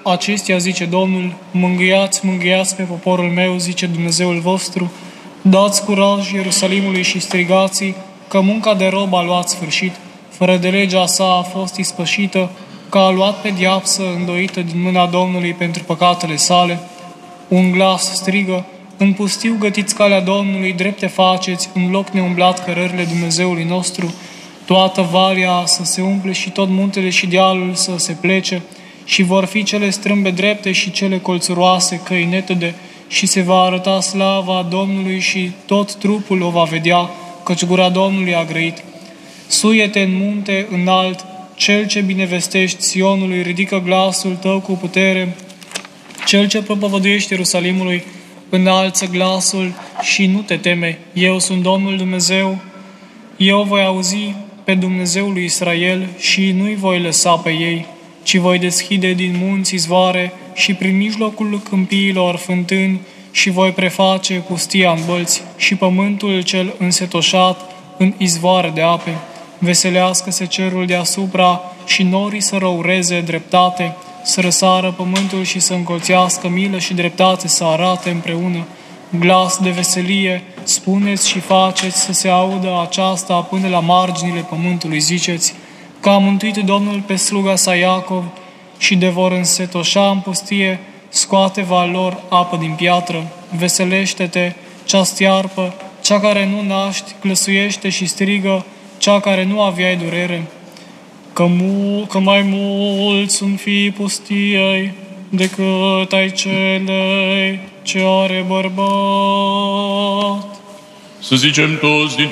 acestea, zice Domnul, mângâiați, mângâiați pe poporul meu, zice Dumnezeul vostru, dați curaj Ierusalimului și strigați că munca de rob a luat sfârșit, fără de legea sa a fost ispășită, că a luat pedeapsă îndoită din mâna Domnului pentru păcatele sale. Un glas strigă, în pustiu gătiți calea Domnului, drepte faceți, în loc neumblat cărările Dumnezeului nostru, toată valea să se umple și tot muntele și dealul să se plece, și vor fi cele strâmbe drepte și cele colțuroase căi netede, și se va arăta slava Domnului și tot trupul o va vedea, căci gura Domnului a grăit. Suie-te în munte înalt, cel ce binevestești Sionului, ridică glasul tău cu putere, cel ce propovăduiești Ierusalimului, înalță glasul și nu te teme. Eu sunt Domnul Dumnezeu, eu voi auzi pe Dumnezeul lui Israel și nu-i voi lăsa pe ei, ci voi deschide din munți izvoare și prin mijlocul câmpiilor fântâni și voi preface pustia în bălți și pământul cel însetoșat în izvoare de ape. Veselească-se cerul deasupra și norii să răureze dreptate, să răsară pământul și să încolțească milă și dreptate să arate împreună. Glas de veselie, spuneți și faceți să se audă aceasta până la marginile pământului, ziceți, că a mântuit Domnul pe sluga sa Iacov și de vor însetoșa în pustie, scoate val lor apă din piatră. Veselește-te, cea stiarpă, cea care nu naști, glăsuiește și strigă, cea care nu aveai durere, că mai mulți sunt fiii pustiei decât ai celei ce are bărbat. Să zicem toți din